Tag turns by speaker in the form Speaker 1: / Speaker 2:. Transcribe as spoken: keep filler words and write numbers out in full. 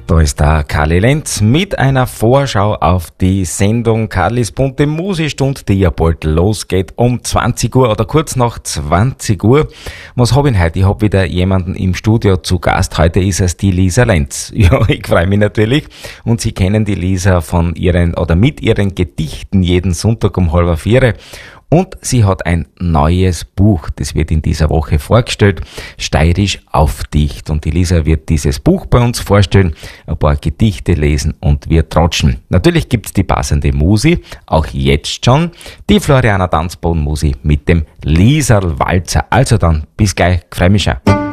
Speaker 1: Da ist der Karli Lenz mit einer Vorschau auf die Sendung Karlis bunte Musikstund, die ja bald losgeht um zwanzig Uhr oder kurz nach zwanzig Uhr. Was hab ich denn heute? Ich hab wieder jemanden im Studio zu Gast. Heute ist es die Lisa Lenz. Ja, ich freue mich natürlich. Und Sie kennen die Lisa von ihren oder mit ihren Gedichten jeden Sonntag um halb vier. Und sie hat ein neues Buch, das wird in dieser Woche vorgestellt, Steirisch auf Dicht. Und die Lisa wird dieses Buch bei uns vorstellen, ein paar Gedichte lesen und wir tratschen. Natürlich gibt's die passende Musi, auch jetzt schon, die Floriana Tanzboden-Musi mit dem Liserl Walzer. Also dann, bis gleich, freu mich schon.